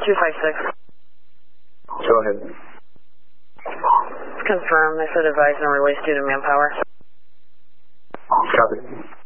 256. Go ahead. Confirm. I said advise no release due to manpower. Copy.